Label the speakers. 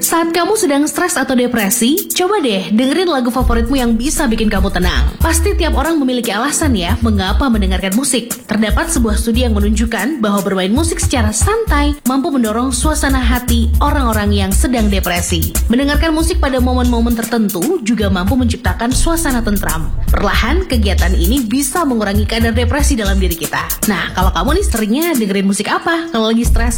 Speaker 1: Saat kamu sedang stres atau depresi, coba deh dengerin lagu favoritmu yang bisa bikin kamu tenang. Pasti tiap orang memiliki alasan ya mengapa mendengarkan musik. Terdapat sebuah studi yang menunjukkan bahwa bermain musik secara santai mampu mendorong suasana hati orang-orang yang sedang depresi. Mendengarkan musik pada momen-momen tertentu juga mampu menciptakan suasana tentram. Perlahan, kegiatan ini bisa mengurangi kadar depresi dalam diri kita. Nah, kalau kamu nih seringnya dengerin musik apa kalau lagi stres?